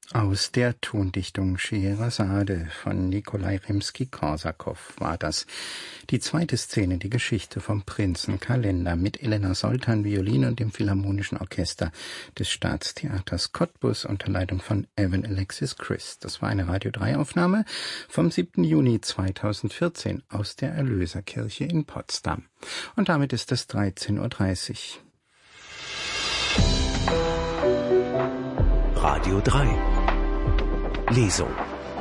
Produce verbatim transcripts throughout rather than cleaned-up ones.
Aus der Tondichtung Scheherazade von Nikolai Rimski-Korsakow war das. Die zweite Szene, die Geschichte vom Prinzenkalender mit Elena Soltan, Violin und dem Philharmonischen Orchester des Staatstheaters Cottbus unter Leitung von Evan Alexis Christ. Das war eine Radio drei Aufnahme vom siebten Juni zweitausendvierzehn aus der Erlöserkirche in Potsdam. Und damit ist es dreizehn Uhr dreißig. Radio drei Lesung.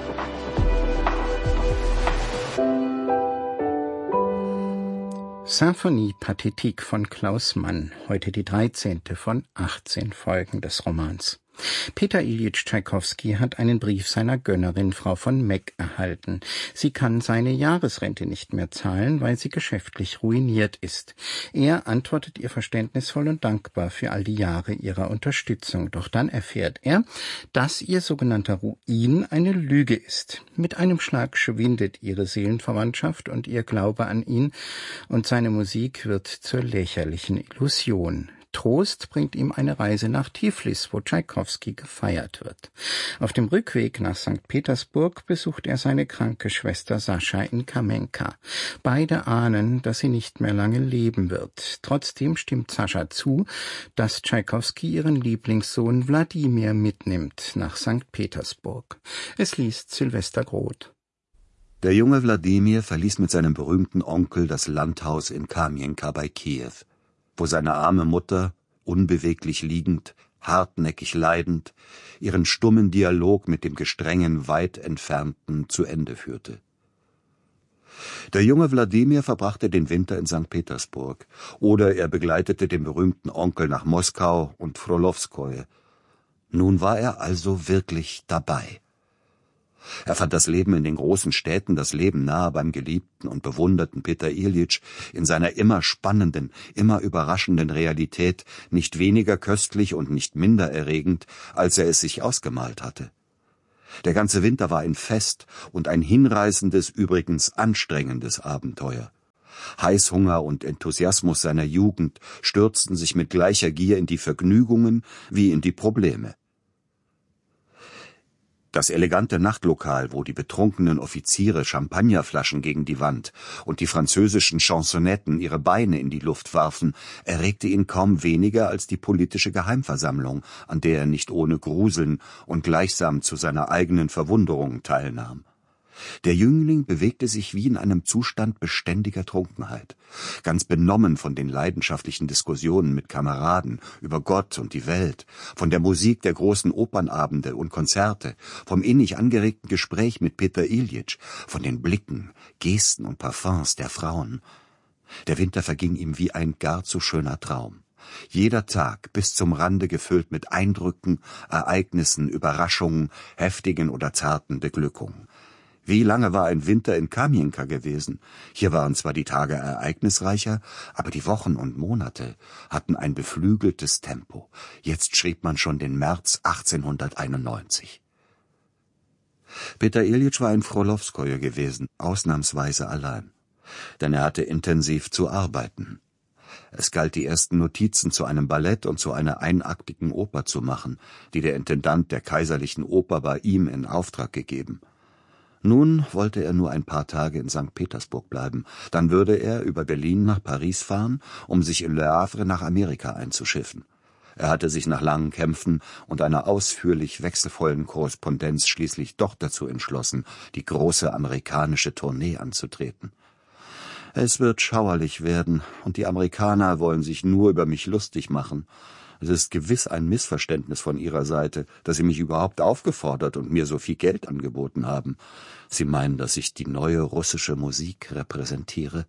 Symphonie Pathétique von Klaus Mann, heute die dreizehnte von achtzehn Folgen des Romans. Peter Iljitsch Tschaikowski hat einen Brief seiner Gönnerin Frau von Meck erhalten. Sie kann seine Jahresrente nicht mehr zahlen, weil sie geschäftlich ruiniert ist. Er antwortet ihr verständnisvoll und dankbar für all die Jahre ihrer Unterstützung. Doch dann erfährt er, dass ihr sogenannter Ruin eine Lüge ist. Mit einem Schlag schwindet ihre Seelenverwandtschaft und ihr Glaube an ihn, und seine Musik wird zur lächerlichen Illusion. Trost bringt ihm eine Reise nach Tiflis, wo Tschaikowski gefeiert wird. Auf dem Rückweg nach Sankt Petersburg besucht er seine kranke Schwester Sascha in Kamenka. Beide ahnen, dass sie nicht mehr lange leben wird. Trotzdem stimmt Sascha zu, dass Tschaikowski ihren Lieblingssohn Wladimir mitnimmt nach Sankt Petersburg. Es liest Silvester Groth. Der junge Wladimir verließ mit seinem berühmten Onkel das Landhaus in Kamienka bei Kiew, wo seine arme Mutter, unbeweglich liegend, hartnäckig leidend, ihren stummen Dialog mit dem gestrengen, weit Entfernten zu Ende führte. Der junge Wladimir verbrachte den Winter in Sankt Petersburg, oder er begleitete den berühmten Onkel nach Moskau und Frolowskoje. Nun war er also wirklich dabei. Er fand das Leben in den großen Städten, das Leben nahe beim geliebten und bewunderten Peter Iljitsch in seiner immer spannenden, immer überraschenden Realität nicht weniger köstlich und nicht minder erregend, als er es sich ausgemalt hatte. Der ganze Winter war ein Fest und ein hinreißendes, übrigens anstrengendes Abenteuer. Heißhunger und Enthusiasmus seiner Jugend stürzten sich mit gleicher Gier in die Vergnügungen wie in die Probleme. Das elegante Nachtlokal, wo die betrunkenen Offiziere Champagnerflaschen gegen die Wand und die französischen Chansonetten ihre Beine in die Luft warfen, erregte ihn kaum weniger als die politische Geheimversammlung, an der er nicht ohne Gruseln und gleichsam zu seiner eigenen Verwunderung teilnahm. Der Jüngling bewegte sich wie in einem Zustand beständiger Trunkenheit, ganz benommen von den leidenschaftlichen Diskussionen mit Kameraden über Gott und die Welt, von der Musik der großen Opernabende und Konzerte, vom innig angeregten Gespräch mit Peter Iljitsch, von den Blicken, Gesten und Parfums der Frauen. Der Winter verging ihm wie ein gar zu schöner Traum. Jeder Tag bis zum Rande gefüllt mit Eindrücken, Ereignissen, Überraschungen, heftigen oder zarten Beglückungen. Wie lange war ein Winter in Kamienka gewesen? Hier waren zwar die Tage ereignisreicher, aber die Wochen und Monate hatten ein beflügeltes Tempo. Jetzt schrieb man schon den März achtzehnhunderteinundneunzig. Peter Iljitsch war in Frolowskoje gewesen, ausnahmsweise allein. Denn er hatte intensiv zu arbeiten. Es galt, die ersten Notizen zu einem Ballett und zu einer einaktigen Oper zu machen, die der Intendant der Kaiserlichen Oper bei ihm in Auftrag gegeben. Nun wollte er nur ein paar Tage in Sankt Petersburg bleiben, dann würde er über Berlin nach Paris fahren, um sich in Le Havre nach Amerika einzuschiffen. Er hatte sich nach langen Kämpfen und einer ausführlich wechselvollen Korrespondenz schließlich doch dazu entschlossen, die große amerikanische Tournee anzutreten. Es wird schauerlich werden, und die Amerikaner wollen sich nur über mich lustig machen. Es ist gewiss ein Missverständnis von Ihrer Seite, dass Sie mich überhaupt aufgefordert und mir so viel Geld angeboten haben. Sie meinen, dass ich die neue russische Musik repräsentiere?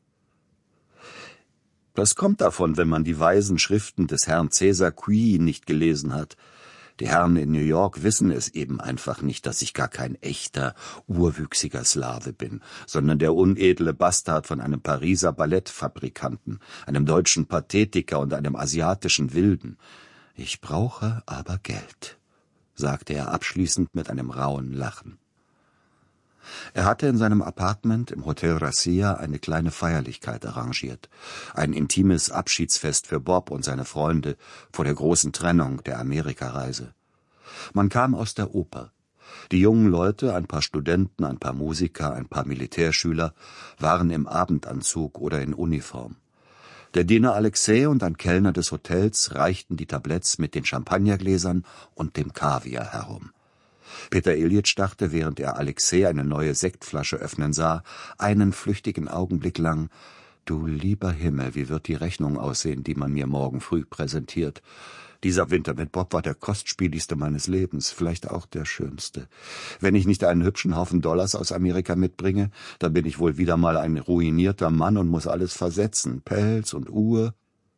Das kommt davon, wenn man die weisen Schriften des Herrn Cäsar Cui nicht gelesen hat. Die Herren in New York wissen es eben einfach nicht, dass ich gar kein echter, urwüchsiger Slave bin, sondern der unedle Bastard von einem Pariser Ballettfabrikanten, einem deutschen Pathetiker und einem asiatischen Wilden. Ich brauche aber Geld, sagte er abschließend mit einem rauen Lachen. Er hatte in seinem Appartement im Hotel Rassia eine kleine Feierlichkeit arrangiert, ein intimes Abschiedsfest für Bob und seine Freunde vor der großen Trennung der Amerikareise. Man kam aus der Oper. Die jungen Leute, ein paar Studenten, ein paar Musiker, ein paar Militärschüler, waren im Abendanzug oder in Uniform. Der Diener Alexei und ein Kellner des Hotels reichten die Tabletts mit den Champagnergläsern und dem Kaviar herum. Peter Iljitsch dachte, während er Alexei eine neue Sektflasche öffnen sah, einen flüchtigen Augenblick lang: »Du lieber Himmel, wie wird die Rechnung aussehen, die man mir morgen früh präsentiert? Dieser Winter mit Bob war der kostspieligste meines Lebens, vielleicht auch der schönste. Wenn ich nicht einen hübschen Haufen Dollars aus Amerika mitbringe, dann bin ich wohl wieder mal ein ruinierter Mann und muss alles versetzen, Pelz und Uhr.«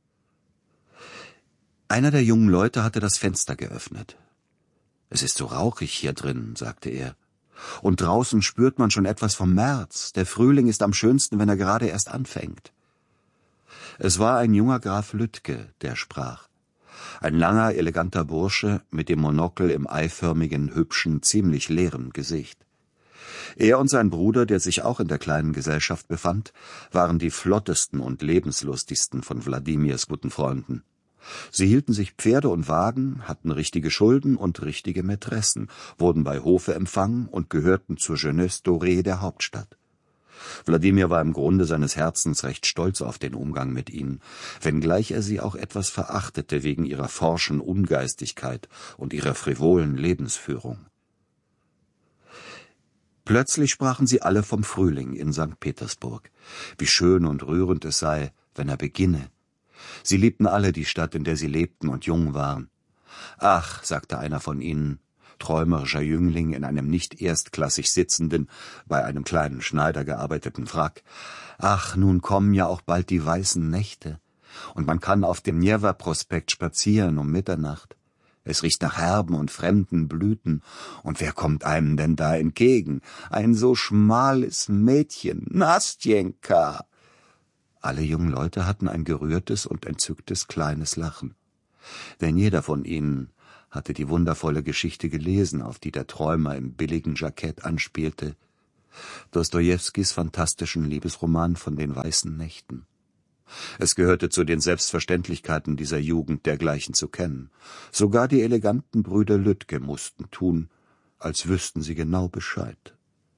Einer der jungen Leute hatte das Fenster geöffnet. »Es ist so rauchig hier drin«, sagte er. »Und draußen spürt man schon etwas vom März. Der Frühling ist am schönsten, wenn er gerade erst anfängt.« Es war ein junger Graf Lüttke, der sprach. Ein langer, eleganter Bursche mit dem Monokel im eiförmigen, hübschen, ziemlich leeren Gesicht. Er und sein Bruder, der sich auch in der kleinen Gesellschaft befand, waren die flottesten und lebenslustigsten von Wladimirs guten Freunden. Sie hielten sich Pferde und Wagen, hatten richtige Schulden und richtige Mätressen, wurden bei Hofe empfangen und gehörten zur Jeunesse dorée der Hauptstadt. Wladimir war im Grunde seines Herzens recht stolz auf den Umgang mit ihnen, wenngleich er sie auch etwas verachtete wegen ihrer forschen Ungeistigkeit und ihrer frivolen Lebensführung. Plötzlich sprachen sie alle vom Frühling in Sankt Petersburg, wie schön und rührend es sei, wenn er beginne. Sie liebten alle die Stadt, in der sie lebten und jung waren. »Ach«, sagte einer von ihnen, träumerischer Jüngling in einem nicht erstklassig sitzenden, bei einem kleinen Schneider gearbeiteten Frack, »ach, nun kommen ja auch bald die weißen Nächte, und man kann auf dem Njewa-Prospekt spazieren um Mitternacht. Es riecht nach herben und fremden Blüten, und wer kommt einem denn da entgegen? Ein so schmales Mädchen, Nastjenka!« Alle jungen Leute hatten ein gerührtes und entzücktes kleines Lachen. Denn jeder von ihnen hatte die wundervolle Geschichte gelesen, auf die der Träumer im billigen Jackett anspielte, Dostojewskis fantastischen Liebesroman von den weißen Nächten. Es gehörte zu den Selbstverständlichkeiten dieser Jugend, dergleichen zu kennen. Sogar die eleganten Brüder Lüttke mussten tun, als wüssten sie genau Bescheid.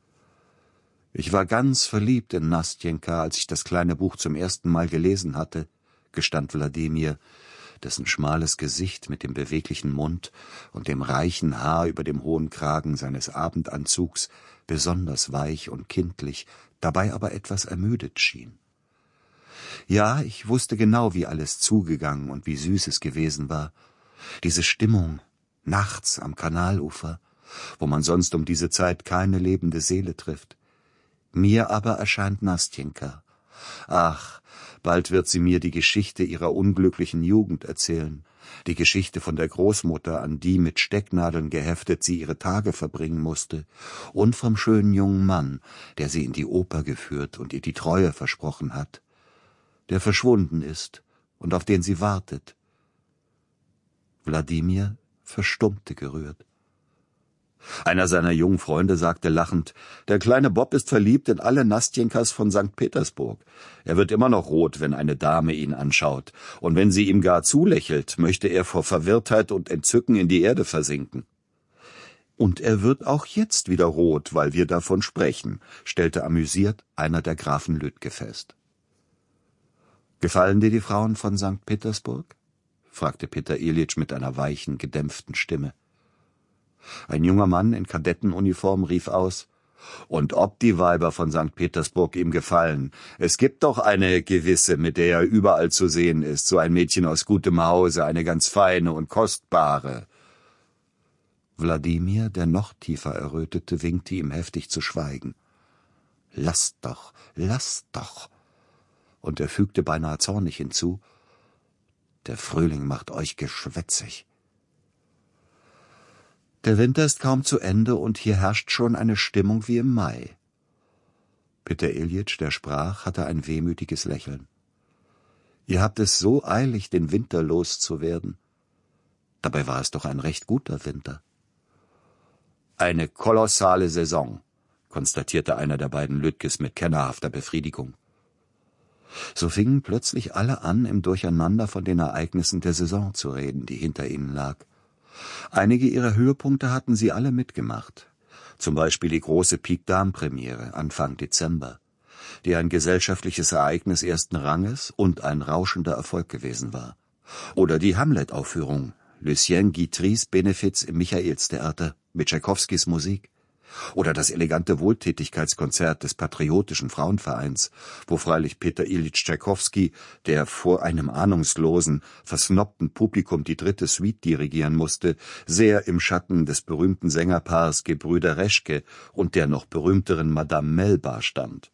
»Ich war ganz verliebt in Nastjenka, als ich das kleine Buch zum ersten Mal gelesen hatte«, gestand Wladimir, dessen schmales Gesicht mit dem beweglichen Mund und dem reichen Haar über dem hohen Kragen seines Abendanzugs besonders weich und kindlich, dabei aber etwas ermüdet schien. »Ja, ich wusste genau, wie alles zugegangen und wie süß es gewesen war. Diese Stimmung, nachts am Kanalufer, wo man sonst um diese Zeit keine lebende Seele trifft. Mir aber erscheint Nastjenka. Ach, bald wird sie mir die Geschichte ihrer unglücklichen Jugend erzählen, die Geschichte von der Großmutter, an die mit Stecknadeln geheftet sie ihre Tage verbringen musste, und vom schönen jungen Mann, der sie in die Oper geführt und ihr die Treue versprochen hat, der verschwunden ist und auf den sie wartet.« Wladimir verstummte gerührt. Einer seiner jungen Freunde sagte lachend, »Der kleine Bob ist verliebt in alle Nastjenkas von Sankt Petersburg. Er wird immer noch rot, wenn eine Dame ihn anschaut, und wenn sie ihm gar zulächelt, möchte er vor Verwirrtheit und Entzücken in die Erde versinken.« »Und er wird auch jetzt wieder rot, weil wir davon sprechen«, stellte amüsiert einer der Grafen Lüttke fest. »Gefallen dir die Frauen von Sankt Petersburg?« fragte Peter Iljitsch mit einer weichen, gedämpften Stimme. Ein junger Mann in Kadettenuniform rief aus, »Und ob die Weiber von Sankt Petersburg ihm gefallen. Es gibt doch eine gewisse, mit der er überall zu sehen ist, so ein Mädchen aus gutem Hause, eine ganz feine und kostbare.« Wladimir, der noch tiefer errötete, winkte ihm heftig zu schweigen. »Lasst doch, lasst doch!« Und er fügte beinahe zornig hinzu, »Der Frühling macht euch geschwätzig.« Der Winter ist kaum zu Ende, und hier herrscht schon eine Stimmung wie im Mai. Peter Iljitsch, der sprach, hatte ein wehmütiges Lächeln. »Ihr habt es so eilig, den Winter loszuwerden. Dabei war es doch ein recht guter Winter.« »Eine kolossale Saison«, konstatierte einer der beiden Lüttkes mit kennerhafter Befriedigung. So fingen plötzlich alle an, im Durcheinander von den Ereignissen der Saison zu reden, die hinter ihnen lag. Einige ihrer Höhepunkte hatten sie alle mitgemacht. Zum Beispiel die große Pique-Dame-Premiere Anfang Dezember, die ein gesellschaftliches Ereignis ersten Ranges und ein rauschender Erfolg gewesen war. Oder die Hamlet-Aufführung, Lucien Guitry's Benefiz im Michaelstheater mit Tschaikowskis Musik. Oder das elegante Wohltätigkeitskonzert des Patriotischen Frauenvereins, wo freilich Peter Iljitsch Tschaikowski, der vor einem ahnungslosen, versnobten Publikum die dritte Suite dirigieren musste, sehr im Schatten des berühmten Sängerpaars Gebrüder Reschke und der noch berühmteren Madame Melba stand.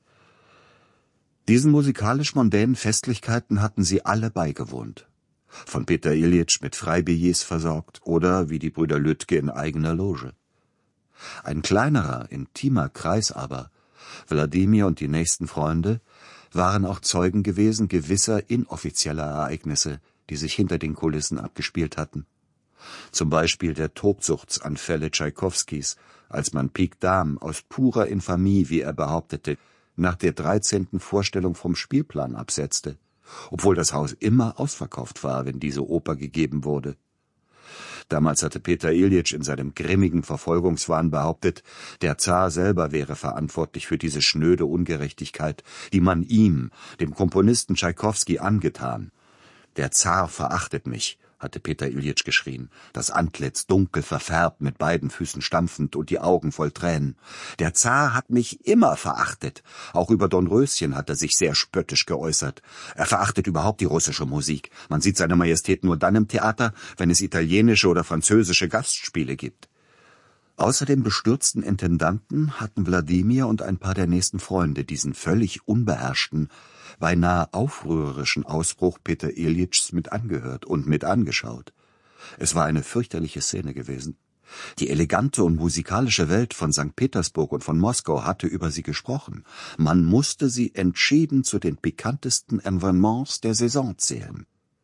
Diesen musikalisch-mondänen Festlichkeiten hatten sie alle beigewohnt. Von Peter Iljitsch mit Freibillets versorgt oder wie die Brüder Lüttke in eigener Loge. Ein kleinerer, intimer Kreis aber, Wladimir und die nächsten Freunde, waren auch Zeugen gewesen gewisser inoffizieller Ereignisse, die sich hinter den Kulissen abgespielt hatten. Zum Beispiel der Tobsuchtsanfälle Tschaikowskis, als man Pique-Dame aus purer Infamie, wie er behauptete, nach der dreizehnten Vorstellung vom Spielplan absetzte, obwohl das Haus immer ausverkauft war, wenn diese Oper gegeben wurde. Damals hatte Peter Iljitsch in seinem grimmigen Verfolgungswahn behauptet, der Zar selber wäre verantwortlich für diese schnöde Ungerechtigkeit, die man ihm, dem Komponisten Tschaikowski, angetan. »Der Zar verachtet mich«, hatte Peter Iljitsch geschrien, das Antlitz dunkel verfärbt, mit beiden Füßen stampfend und die Augen voll Tränen. »Der Zar hat mich immer verachtet. Auch über Dornröschen hat er sich sehr spöttisch geäußert. Er verachtet überhaupt die russische Musik. Man sieht seine Majestät nur dann im Theater, wenn es italienische oder französische Gastspiele gibt.« Außer dem bestürzten Intendanten hatten Wladimir und ein paar der nächsten Freunde diesen völlig unbeherrschten, beinahe aufrührerischen Ausbruch Peter Iljitschs mit angehört und mit angeschaut. Es war eine fürchterliche Szene gewesen. Die elegante und musikalische Welt von Sankt Petersburg und von Moskau hatte über sie gesprochen. Man musste sie entschieden zu den pikantesten Evenements der Saison zählen.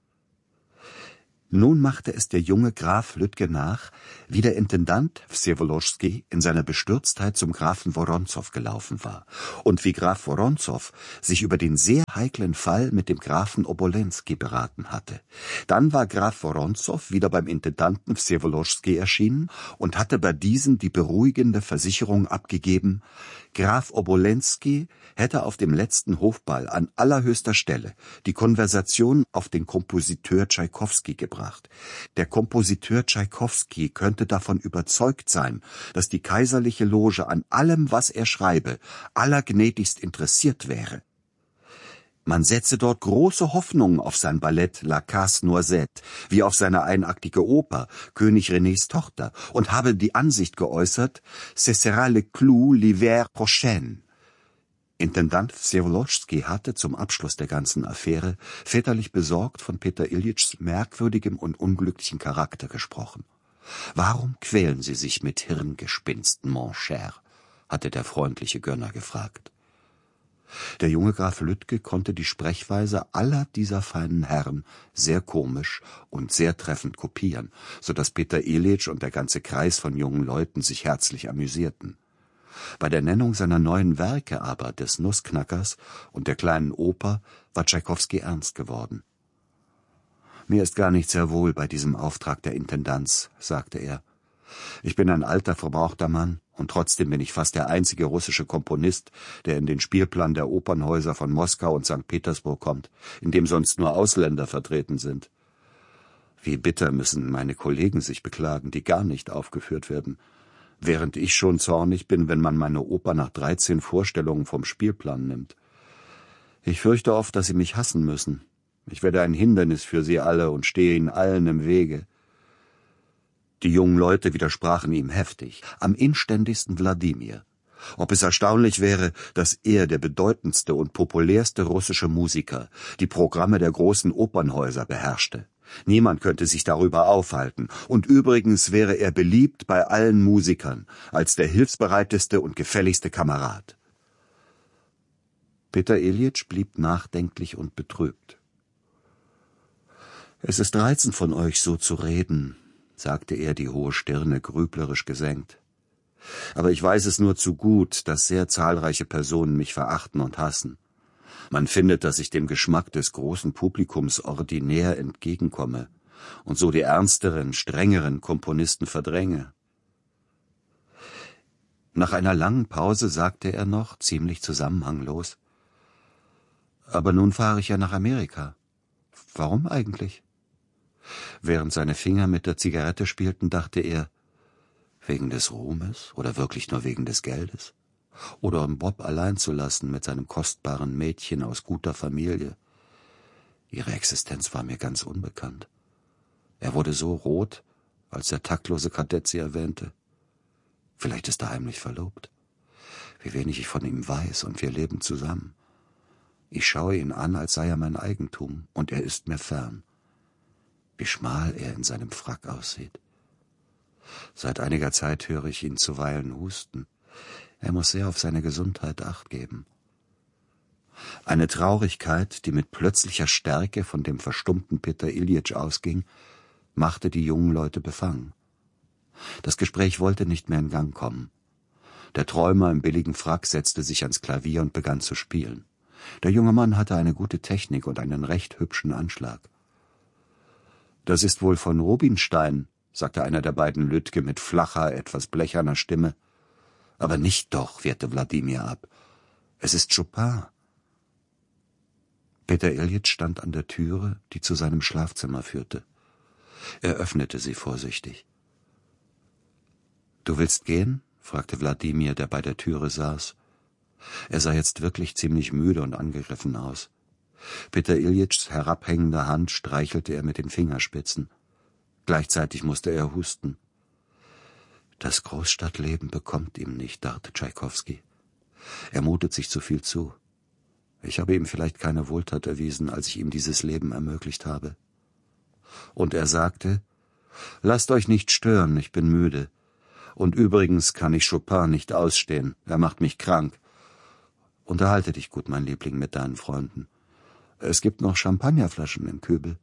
Nun machte es der junge Graf Lüttke nach, wie der Intendant Wsewolowski in seiner Bestürztheit zum Grafen Woronzow gelaufen war und wie Graf Woronzow sich über den sehr heiklen Fall mit dem Grafen Obolensky beraten hatte. Dann war Graf Woronzow wieder beim Intendanten Wsewolowski erschienen und hatte bei diesem die beruhigende Versicherung abgegeben, Graf Obolensky hätte auf dem letzten Hofball an allerhöchster Stelle die Konversation auf den Kompositeur Tschaikowski gebracht. Der Kompositeur Tschaikowski könnte davon überzeugt sein, dass die kaiserliche Loge an allem, was er schreibe, allergnädigst interessiert wäre. Man setze dort große Hoffnungen auf sein Ballett La Casse Noisette, wie auf seine einaktige Oper König Renés Tochter, und habe die Ansicht geäußert, ce sera le clou l'hiver prochain. Intendant Wsewolowski hatte zum Abschluss der ganzen Affäre väterlich besorgt von Peter Iljitschs merkwürdigem und unglücklichen Charakter gesprochen. »Warum quälen Sie sich mit Hirngespinsten, mon cher?« hatte der freundliche Gönner gefragt. Der junge Graf Lüttke konnte die Sprechweise aller dieser feinen Herren sehr komisch und sehr treffend kopieren, so dass Peter Iljitsch und der ganze Kreis von jungen Leuten sich herzlich amüsierten. Bei der Nennung seiner neuen Werke aber, des Nussknackers und der kleinen Oper, war Tschaikowski ernst geworden. »Mir ist gar nicht sehr wohl bei diesem Auftrag der Intendanz«, sagte er. »Ich bin ein alter, verbrauchter Mann, und trotzdem bin ich fast der einzige russische Komponist, der in den Spielplan der Opernhäuser von Moskau und Sankt Petersburg kommt, in dem sonst nur Ausländer vertreten sind. Wie bitter müssen meine Kollegen sich beklagen, die gar nicht aufgeführt werden, während ich schon zornig bin, wenn man meine Oper nach dreizehn Vorstellungen vom Spielplan nimmt. Ich fürchte oft, dass sie mich hassen müssen. Ich werde ein Hindernis für sie alle und stehe ihnen allen im Wege.« Die jungen Leute widersprachen ihm heftig, am inständigsten Wladimir. Ob es erstaunlich wäre, dass er, der bedeutendste und populärste russische Musiker, die Programme der großen Opernhäuser beherrschte. Niemand könnte sich darüber aufhalten, und übrigens wäre er beliebt bei allen Musikern, als der hilfsbereiteste und gefälligste Kamerad. Peter Iljitsch blieb nachdenklich und betrübt. »Es ist reizend von euch, so zu reden«, sagte er, die hohe Stirne grüblerisch gesenkt. »Aber ich weiß es nur zu gut, dass sehr zahlreiche Personen mich verachten und hassen. Man findet, dass ich dem Geschmack des großen Publikums ordinär entgegenkomme, und so die ernsteren, strengeren Komponisten verdränge. Nach einer langen Pause sagte er noch, ziemlich zusammenhanglos: »Aber nun fahre ich ja nach Amerika. Warum eigentlich?« Während seine Finger mit der Zigarette spielten, dachte er: Wegen des Ruhmes oder wirklich nur wegen des Geldes? Oder um Bob allein zu lassen mit seinem kostbaren Mädchen aus guter Familie? Ihre Existenz war mir ganz unbekannt. Er wurde so rot, als der taktlose Kadett sie erwähnte. Vielleicht ist er heimlich verlobt. Wie wenig ich von ihm weiß, und wir leben zusammen. Ich schaue ihn an, als sei er mein Eigentum, und er ist mir fern. Wie schmal er in seinem Frack aussieht. Seit einiger Zeit höre ich ihn zuweilen husten. Er muss sehr auf seine Gesundheit Acht geben. Eine Traurigkeit, die mit plötzlicher Stärke von dem verstummten Peter Iljitsch ausging, machte die jungen Leute befangen. Das Gespräch wollte nicht mehr in Gang kommen. Der Träumer im billigen Frack setzte sich ans Klavier und begann zu spielen. Der junge Mann hatte eine gute Technik und einen recht hübschen Anschlag. »Das ist wohl von Rubinstein«, sagte einer der beiden Lütke mit flacher, etwas blecherner Stimme. »Aber nicht doch«, wehrte Wladimir ab. »Es ist Chopin.« Peter Iljitsch stand an der Türe, die zu seinem Schlafzimmer führte. Er öffnete sie vorsichtig. »Du willst gehen?« fragte Wladimir, der bei der Türe saß. Er sah jetzt wirklich ziemlich müde und angegriffen aus. Peter Iljitschs herabhängende Hand streichelte er mit den Fingerspitzen. Gleichzeitig musste er husten. Das Großstadtleben bekommt ihm nicht, dachte Tschaikowski. Er mutet sich zu viel zu. Ich habe ihm vielleicht keine Wohltat erwiesen, als ich ihm dieses Leben ermöglicht habe. Und er sagte: »Lasst euch nicht stören, ich bin müde. Und übrigens kann ich Chopin nicht ausstehen, er macht mich krank. Unterhalte dich gut, mein Liebling, mit deinen Freunden. Es gibt noch Champagnerflaschen im Kübel.«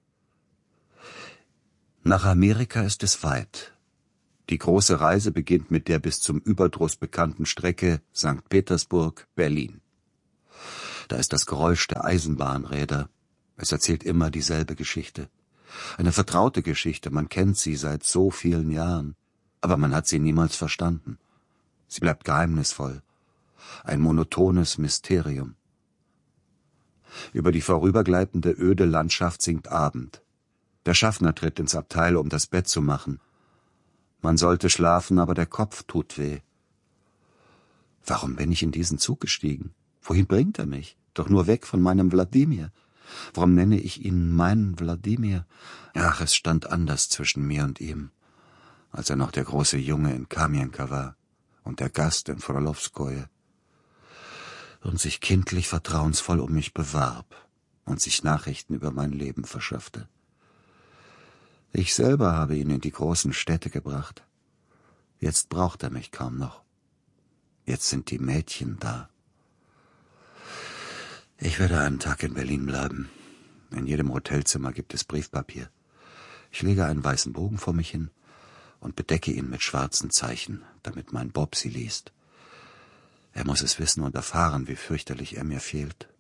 Nach Amerika ist es weit. Die große Reise beginnt mit der bis zum Überdruss bekannten Strecke Sankt Petersburg–Berlin. Da ist das Geräusch der Eisenbahnräder. Es erzählt immer dieselbe Geschichte. Eine vertraute Geschichte, man kennt sie seit so vielen Jahren, aber man hat sie niemals verstanden. Sie bleibt geheimnisvoll. Ein monotones Mysterium. Über die vorübergleitende öde Landschaft sinkt Abend. Der Schaffner tritt ins Abteil, um das Bett zu machen. Man sollte schlafen, aber der Kopf tut weh. Warum bin ich in diesen Zug gestiegen? Wohin bringt er mich? Doch nur weg von meinem Wladimir. Warum nenne ich ihn meinen Wladimir? Ach, es stand anders zwischen mir und ihm, als er noch der große Junge in Kamienka war und der Gast in Frolowskoje und sich kindlich vertrauensvoll um mich bewarb und sich Nachrichten über mein Leben verschaffte. Ich selber habe ihn in die großen Städte gebracht. Jetzt braucht er mich kaum noch. Jetzt sind die Mädchen da. Ich werde einen Tag in Berlin bleiben. In jedem Hotelzimmer gibt es Briefpapier. Ich lege einen weißen Bogen vor mich hin und bedecke ihn mit schwarzen Zeichen, damit mein Bob sie liest. Er muss es wissen und erfahren, wie fürchterlich er mir fehlt.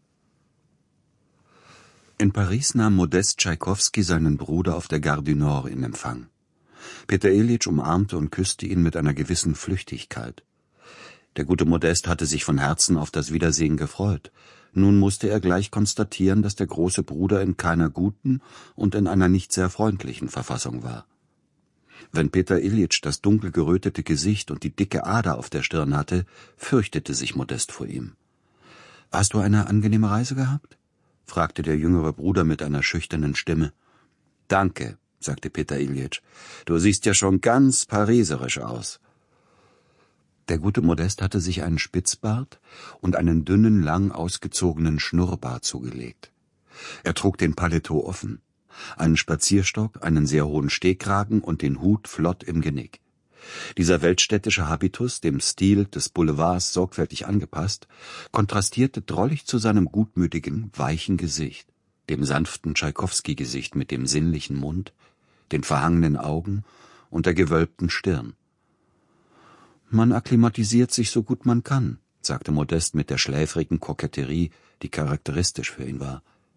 In Paris nahm Modest Tschaikowski seinen Bruder auf der Gare du Nord in Empfang. Peter Iljitsch umarmte und küsste ihn mit einer gewissen Flüchtigkeit. Der gute Modest hatte sich von Herzen auf das Wiedersehen gefreut. Nun musste er gleich konstatieren, dass der große Bruder in keiner guten und in einer nicht sehr freundlichen Verfassung war. Wenn Peter Iljitsch das dunkel gerötete Gesicht und die dicke Ader auf der Stirn hatte, fürchtete sich Modest vor ihm. »Hast du eine angenehme Reise gehabt?« fragte der jüngere Bruder mit einer schüchternen Stimme. »Danke«, sagte Peter Iljitsch, »du siehst ja schon ganz pariserisch aus.« Der gute Modest hatte sich einen Spitzbart und einen dünnen, lang ausgezogenen Schnurrbart zugelegt. Er trug den Paletot offen, einen Spazierstock, einen sehr hohen Stehkragen und den Hut flott im Genick. Dieser weltstädtische Habitus, dem Stil des Boulevards sorgfältig angepasst, kontrastierte drollig zu seinem gutmütigen, weichen Gesicht, dem sanften Tschaikowski-Gesicht mit dem sinnlichen Mund, den verhangenen Augen und der gewölbten Stirn. »Man akklimatisiert sich so gut man kann«, sagte Modest mit der schläfrigen Koketterie, die charakteristisch für ihn war.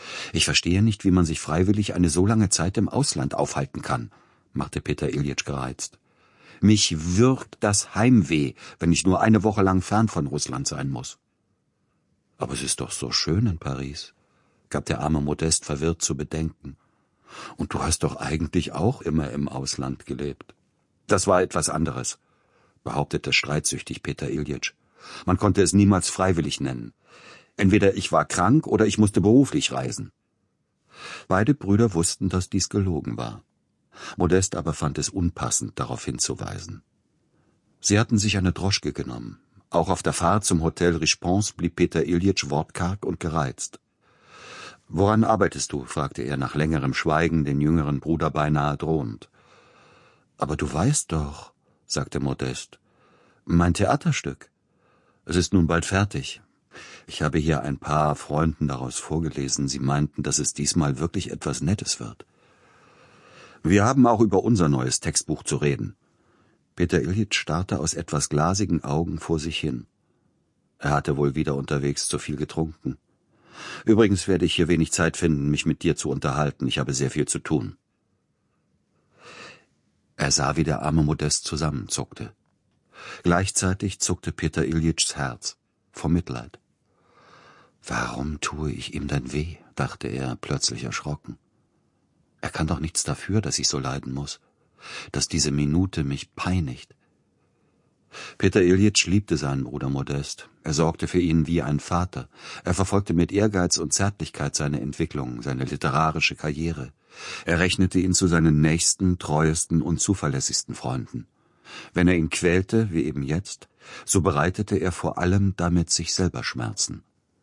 »Ich verstehe nicht, wie man sich freiwillig eine so lange Zeit im Ausland aufhalten kann«, machte Peter Iljitsch gereizt. »Mich würgt das Heimweh, wenn ich nur eine Woche lang fern von Russland sein muss.« »Aber es ist doch so schön in Paris«, gab der arme Modest verwirrt zu bedenken. »Und du hast doch eigentlich auch immer im Ausland gelebt.« »Das war etwas anderes«, behauptete streitsüchtig Peter Iljitsch. »Man konnte es niemals freiwillig nennen. Entweder ich war krank oder ich musste beruflich reisen.« Beide Brüder wussten, dass dies gelogen war. Modest aber fand es unpassend, darauf hinzuweisen. Sie hatten sich eine Droschke genommen. Auch auf der Fahrt zum Hotel Richeponce blieb Peter Iljitsch wortkarg und gereizt. »Woran arbeitest du?« fragte er nach längerem Schweigen den jüngeren Bruder beinahe drohend. »Aber du weißt doch«, sagte Modest, »mein Theaterstück. Es ist nun bald fertig. Ich habe hier ein paar Freunden daraus vorgelesen. Sie meinten, dass es diesmal wirklich etwas Nettes wird. Wir haben auch über unser neues Textbuch zu reden.« Peter Iljitsch starrte aus etwas glasigen Augen vor sich hin. Er hatte wohl wieder unterwegs zu viel getrunken. »Übrigens werde ich hier wenig Zeit finden, mich mit dir zu unterhalten. Ich habe sehr viel zu tun.« Er sah, wie der arme Modest zusammenzuckte. Gleichzeitig zuckte Peter Iljitschs Herz vor Mitleid. »Warum tue ich ihm denn weh?« dachte er, plötzlich erschrocken. »Er kann doch nichts dafür, dass ich so leiden muss, dass diese Minute mich peinigt.« Peter Iljitsch liebte seinen Bruder Modest. Er sorgte für ihn wie ein Vater. Er verfolgte mit Ehrgeiz und Zärtlichkeit seine Entwicklung, seine literarische Karriere. Er rechnete ihn zu seinen nächsten, treuesten und zuverlässigsten Freunden. Wenn er ihn quälte, wie eben jetzt, so bereitete er vor allem damit sich selber Schmerzen.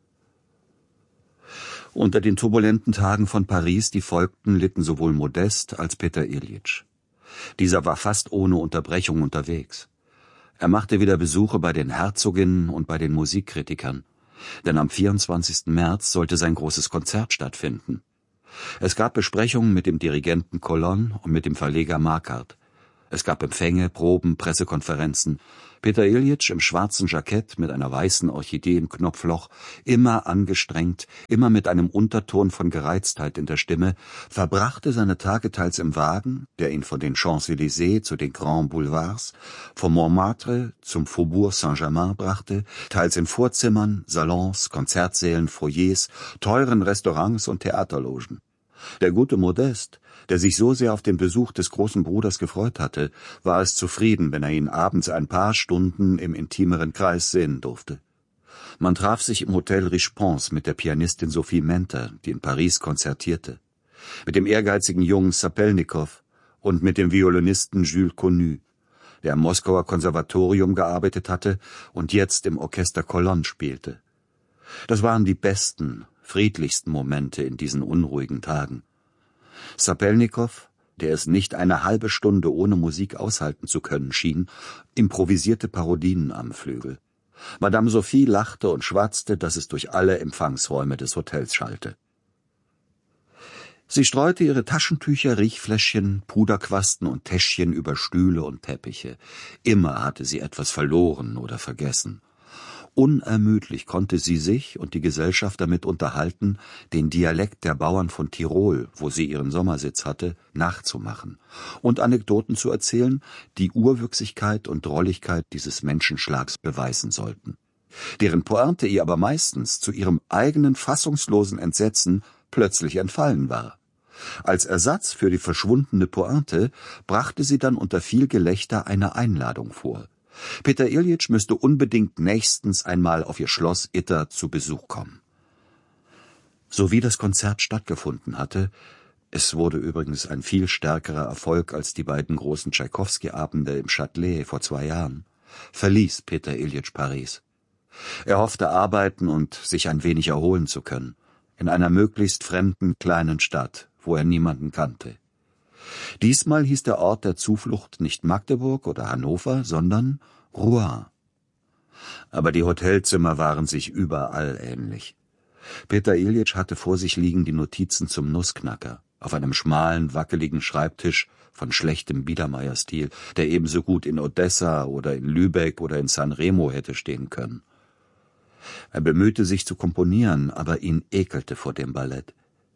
Unter den turbulenten Tagen von Paris, die folgten, litten sowohl Modest als Peter Iljitsch. Dieser war fast ohne Unterbrechung unterwegs. Er machte wieder Besuche bei den Herzoginnen und bei den Musikkritikern, denn am vierundzwanzigsten März sollte sein großes Konzert stattfinden. Es gab Besprechungen mit dem Dirigenten Colonne und mit dem Verleger Marquardt. Es gab Empfänge, Proben, Pressekonferenzen. Peter Iljitsch im schwarzen Jackett mit einer weißen Orchidee im Knopfloch, immer angestrengt, immer mit einem Unterton von Gereiztheit in der Stimme, verbrachte seine Tage teils im Wagen, der ihn von den Champs-Élysées zu den Grands Boulevards, von Montmartre zum Faubourg Saint-Germain brachte, teils in Vorzimmern, Salons, Konzertsälen, Foyers, teuren Restaurants und Theaterlogen. Der gute Modest, der sich so sehr auf den Besuch des großen Bruders gefreut hatte, war es zufrieden, wenn er ihn abends ein paar Stunden im intimeren Kreis sehen durfte. Man traf sich im Hotel Richeponce mit der Pianistin Sophie Menter, die in Paris konzertierte, mit dem ehrgeizigen jungen Sapelnikow und mit dem Violinisten Jules Connu, der am Moskauer Konservatorium gearbeitet hatte und jetzt im Orchester Colonne spielte. Das waren die besten, friedlichsten Momente in diesen unruhigen Tagen. Sapelnikow, der es nicht eine halbe Stunde ohne Musik aushalten zu können schien, improvisierte Parodien am Flügel. Madame Sophie lachte und schwatzte, dass es durch alle Empfangsräume des Hotels schallte. Sie streute ihre Taschentücher, Riechfläschchen, Puderquasten und Täschchen über Stühle und Teppiche. Immer hatte sie etwas verloren oder vergessen. Unermüdlich konnte sie sich und die Gesellschaft damit unterhalten, den Dialekt der Bauern von Tirol, wo sie ihren Sommersitz hatte, nachzumachen und Anekdoten zu erzählen, die Urwüchsigkeit und Drolligkeit dieses Menschenschlags beweisen sollten, deren Pointe ihr aber meistens zu ihrem eigenen fassungslosen Entsetzen plötzlich entfallen war. Als Ersatz für die verschwundene Pointe brachte sie dann unter viel Gelächter eine Einladung vor. Peter Iljitsch müsste unbedingt nächstens einmal auf ihr Schloss Itter zu Besuch kommen. So wie das Konzert stattgefunden hatte, es wurde übrigens ein viel stärkerer Erfolg als die beiden großen Tschaikowski-Abende im Châtelet vor zwei Jahren, verließ Peter Iljitsch Paris. Er hoffte, arbeiten und sich ein wenig erholen zu können, in einer möglichst fremden kleinen Stadt, wo er niemanden kannte. Diesmal hieß der Ort der Zuflucht nicht Magdeburg oder Hannover, sondern Rouen. Aber die Hotelzimmer waren sich überall ähnlich. Peter Iljitsch hatte vor sich liegen die Notizen zum Nussknacker, auf einem schmalen, wackeligen Schreibtisch von schlechtem Biedermeierstil, der ebenso gut in Odessa oder in Lübeck oder in San Remo hätte stehen können. Er bemühte sich zu komponieren, aber ihn ekelte vor dem Ballett.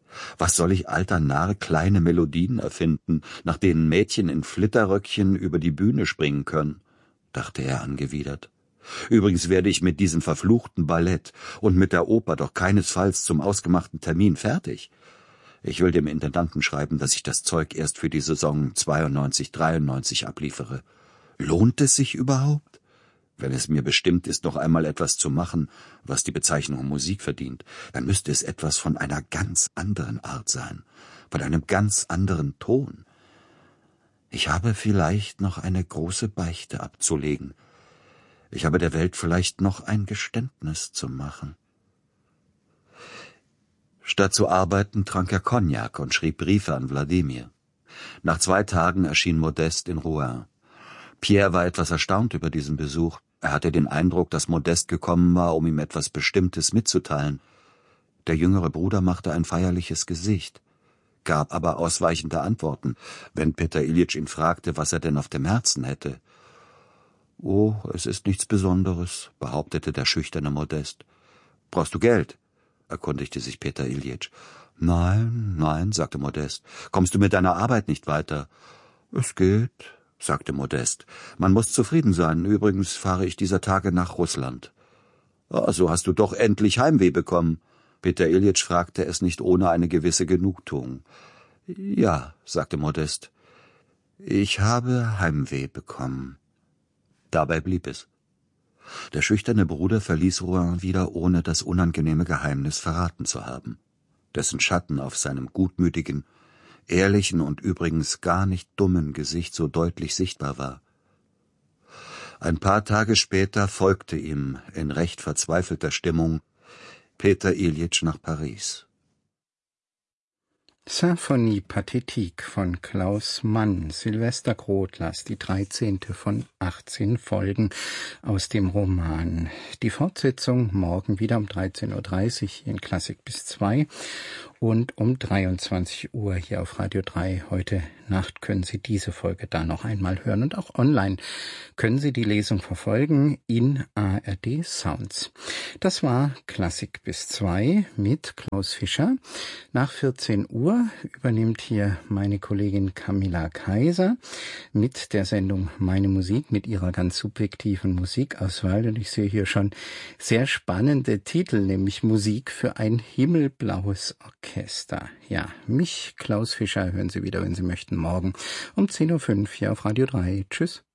Was soll ich, alter Narr, kleine Melodien erfinden, nach denen Mädchen in Flitterröckchen über die Bühne springen können? Dachte er angewidert. Übrigens werde ich mit diesem verfluchten Ballett und mit der Oper doch keinesfalls zum ausgemachten Termin fertig. Ich will dem Intendanten schreiben, dass ich das Zeug erst für die Saison zweiundneunzig dreiundneunzig abliefere. Lohnt es sich überhaupt? Wenn es mir bestimmt ist, noch einmal etwas zu machen, was die Bezeichnung Musik verdient, dann müsste es etwas von einer ganz anderen Art sein, von einem ganz anderen Ton. Ich habe vielleicht noch eine große Beichte abzulegen. Ich habe der Welt vielleicht noch ein Geständnis zu machen. Statt zu arbeiten, trank er Cognac und schrieb Briefe an Wladimir. Nach zwei Tagen erschien Modeste in Rouen. Pierre war etwas erstaunt über diesen Besuch. Er hatte den Eindruck, dass Modeste gekommen war, um ihm etwas Bestimmtes mitzuteilen. Der jüngere Bruder machte ein feierliches Gesicht, gab aber ausweichende Antworten, wenn Peter Iljitsch ihn fragte, was er denn auf dem Herzen hätte. »Oh, es ist nichts Besonderes«, behauptete der schüchterne Modeste. »Brauchst du Geld?« erkundigte sich Peter Iljitsch. »Nein, nein«, sagte Modeste. »Kommst du mit deiner Arbeit nicht weiter?« »Es geht«, sagte Modeste. »Man muss zufrieden sein. Übrigens fahre ich dieser Tage nach Russland.« »Ah, so hast du doch endlich Heimweh bekommen.« Peter Iljitsch fragte es nicht ohne eine gewisse Genugtuung. »Ja«, sagte Modeste. »Ich habe Heimweh bekommen.« Dabei blieb es. Der schüchterne Bruder verließ Rouen wieder, ohne das unangenehme Geheimnis verraten zu haben, dessen Schatten auf seinem gutmütigen, ehrlichen und übrigens gar nicht dummen Gesicht so deutlich sichtbar war. Ein paar Tage später folgte ihm, in recht verzweifelter Stimmung, Peter Iljitsch nach Paris. Symphonie Pathétique von Klaus Mann, Sylvester Grotlas, die dreizehnte von achtzehn Folgen aus dem Roman. Die Fortsetzung morgen wieder um dreizehn Uhr dreißig hier in Klassik bis zwei und um dreiundzwanzig Uhr hier auf Radio drei. Heute Nacht können Sie diese Folge da noch einmal hören und auch online können Sie die Lesung verfolgen in A R D Sounds. Das war Klassik bis zwei mit Klaus Fischer. Nach vierzehn Uhr übernimmt hier meine Kollegin Camilla Kaiser mit der Sendung Meine Musik, mit ihrer ganz subjektiven Musikauswahl. Und ich sehe hier schon sehr spannende Titel, nämlich Musik für ein himmelblaues Orchester. Ja, mich, Klaus Fischer, hören Sie wieder, wenn Sie möchten, morgen um zehn Uhr fünf hier auf Radio drei. Tschüss.